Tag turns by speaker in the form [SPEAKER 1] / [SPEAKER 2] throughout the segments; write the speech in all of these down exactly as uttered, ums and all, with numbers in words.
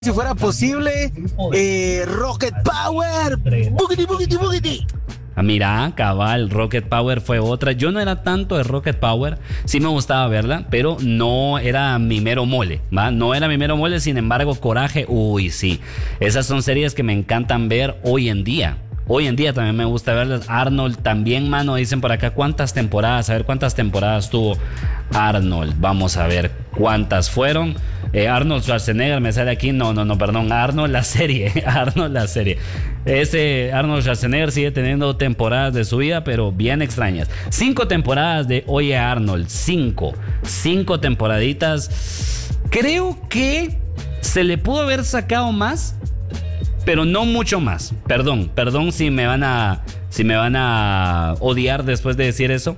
[SPEAKER 1] Si fuera posible, eh, Rocket Power. Boogity, boogity, boogity.
[SPEAKER 2] Ah, mira, cabal, Rocket Power fue otra. Yo no era tanto de Rocket Power, sí me gustaba verla, pero no era mi mero mole, ¿va? No era mi mero mole, sin embargo, Coraje, uy, sí. Esas son series que me encantan ver hoy en día. Hoy en día también me gusta verlas. Arnold también, mano, dicen por acá cuántas temporadas, a ver cuántas temporadas tuvo Arnold. Vamos a ver cuántas fueron. Eh, Arnold Schwarzenegger me sale aquí, no, no, no, perdón, Arnold la serie, Arnold la serie. Ese Arnold Schwarzenegger sigue teniendo temporadas de su vida, pero bien extrañas. Cinco temporadas de Oye Arnold, cinco, cinco temporaditas. Creo que se le pudo haber sacado más, pero no mucho más. Perdón, perdón si me van a, si me van a odiar después de decir eso.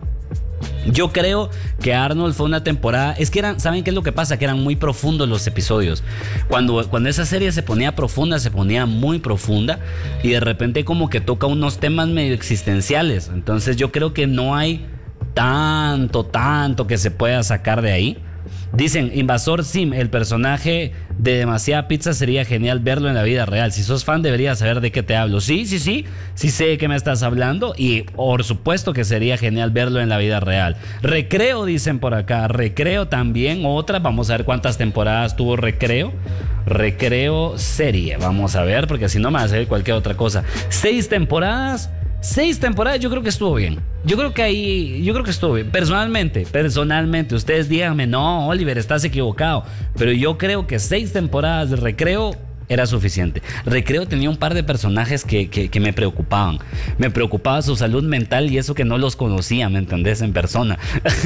[SPEAKER 2] Yo creo que Arnold fue una temporada. Es que eran, ¿saben qué es lo que pasa? Que eran muy profundos los episodios. Cuando, cuando esa serie se ponía profunda, se ponía muy profunda. Y de repente como que toca unos temas medio existenciales. Entonces yo creo que no hay tanto, tanto que se pueda sacar de ahí. Dicen, Invasor Sim, el personaje de Demasiada Pizza, sería genial verlo en la vida real. Si sos fan deberías saber de qué te hablo. Sí, sí, sí, sí sé de qué me estás hablando. Y por supuesto que sería genial verlo en la vida real. Recreo, dicen por acá. Recreo también, otra. Vamos a ver cuántas temporadas tuvo Recreo. Recreo serie, vamos a ver, porque si no me va a hacer cualquier otra cosa. Seis temporadas. Seis temporadas, yo creo que estuvo bien. Yo creo que ahí, yo creo que estuvo bien. Personalmente, personalmente, ustedes díganme, no, Oliver, estás equivocado. Pero yo creo que seis temporadas de Recreo era suficiente. Recreo tenía un par de personajes que, que, que me preocupaban. Me preocupaba su salud mental y eso que no los conocía, ¿me entendés? En persona.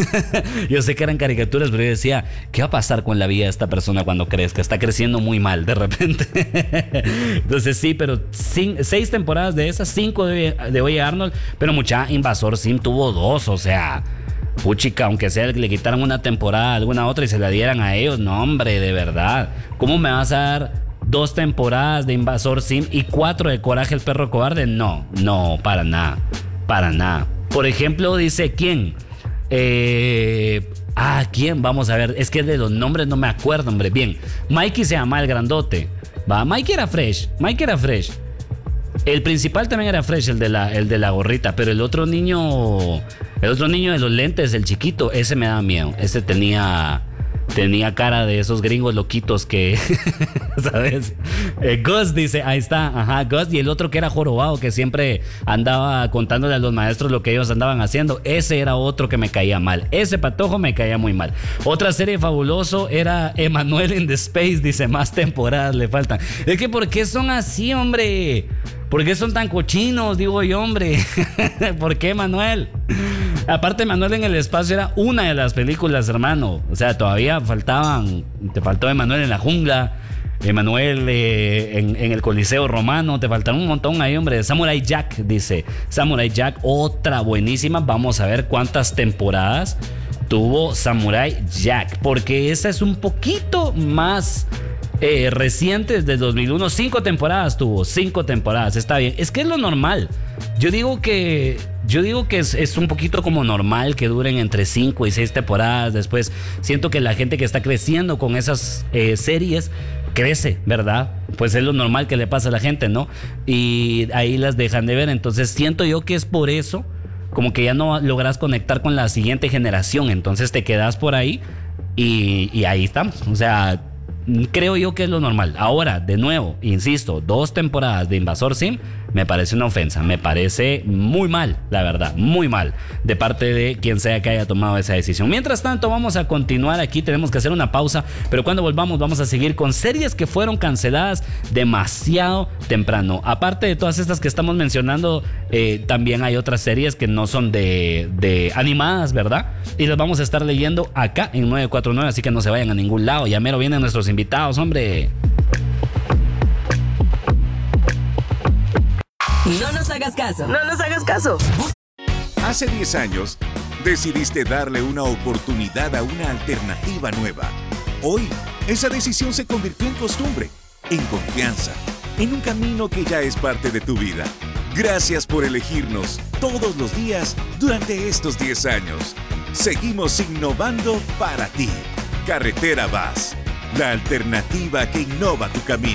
[SPEAKER 2] Yo sé que eran caricaturas, pero yo decía, ¿qué va a pasar con la vida de esta persona cuando crezca? Está creciendo muy mal de repente. Entonces sí, pero cinco, seis temporadas de esas, cinco de, de Oye Arnold, pero mucha Invasor Sim tuvo dos, o sea... Puchica, aunque sea que le quitaran una temporada, alguna otra y se la dieran a ellos, no hombre, de verdad. ¿Cómo me vas a dar dos temporadas de Invasor Sim y cuatro de Coraje el perro cobarde? No, no, para nada, para nada. Por ejemplo, dice, ¿quién? Eh... Ah, ¿quién? Vamos a ver, es que de los nombres no me acuerdo, hombre. Bien, Mikey se llama el grandote. Va, Mikey era fresh, Mikey era fresh. El principal también era fresh, el de la, el de la gorrita, pero el otro niño, el otro niño de los lentes, el chiquito, ese me daba miedo. Ese tenía, tenía cara de esos gringos loquitos que, ¿sabes? Eh, Gus dice, ahí está, ajá, Gus. Y el otro que era jorobado, que siempre andaba contándole a los maestros lo que ellos andaban haciendo. Ese era otro que me caía mal. Ese patojo me caía muy mal. Otra serie fabuloso era Emanuel in the Space, dice, más temporadas le faltan. Es que, ¿por qué son así, hombre? ¿Por qué son tan cochinos? Digo yo, hombre. ¿Por qué, Manuel? Aparte, Manuel en el espacio era una de las películas, hermano. O sea, todavía faltaban. Te faltó Emanuel en la jungla. Emanuel eh, en, en el Coliseo Romano. Te faltaron un montón ahí, hombre. Samurai Jack, dice. Samurai Jack, otra buenísima. Vamos a ver cuántas temporadas tuvo Samurai Jack. Porque esa es un poquito más... Eh, reciente, desde dos mil uno, cinco temporadas tuvo, cinco temporadas, está bien, es que es lo normal. Yo digo que yo digo que es, es un poquito como normal que duren entre cinco y seis temporadas. Después siento que la gente que está creciendo con esas eh, series crece, ¿verdad? Pues es lo normal que le pasa a la gente, ¿no? Y ahí las dejan de ver. Entonces siento yo que es por eso como que ya no logras conectar con la siguiente generación. Entonces te quedas por ahí y, y ahí estamos. O sea, creo yo que es lo normal. Ahora, de nuevo, insisto, dos temporadas de Invasor Sim me parece una ofensa. Me parece muy mal, la verdad, muy mal de parte de quien sea que haya tomado esa decisión. Mientras tanto, vamos a continuar aquí. Tenemos que hacer una pausa, pero cuando volvamos vamos a seguir con series que fueron canceladas demasiado temprano. Aparte de todas estas que estamos mencionando, eh, también hay otras series que no son de, de animadas, ¿verdad? Y las vamos a estar leyendo acá en nueve cuatro nueve, así que no se vayan a ningún lado. Ya mero vienen nuestros invitados, hombre.
[SPEAKER 3] No nos hagas caso. No nos hagas caso.
[SPEAKER 4] Hace diez años, decidiste darle una oportunidad a una alternativa nueva. Hoy, esa decisión se convirtió en costumbre, en confianza, en un camino que ya es parte de tu vida. Gracias por elegirnos todos los días durante estos diez años. Seguimos innovando para ti. Carretera Vas. la alternativa que innova tu camino.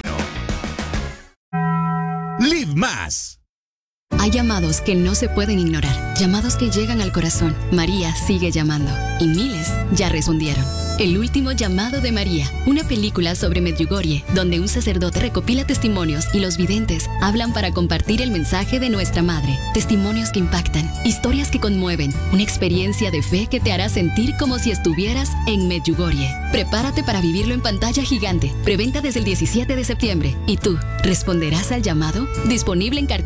[SPEAKER 4] Live Más.
[SPEAKER 5] Hay llamados que no se pueden ignorar, llamados que llegan al corazón. María sigue llamando y miles ya respondieron. El último llamado de María, una película sobre Medjugorje, donde un sacerdote recopila testimonios y los videntes hablan para compartir el mensaje de nuestra madre. Testimonios que impactan, historias que conmueven, una experiencia de fe que te hará sentir como si estuvieras en Medjugorje. Prepárate para vivirlo en pantalla gigante. Preventa desde el diecisiete de septiembre. ¿Y tú, responderás al llamado? Disponible en cartel.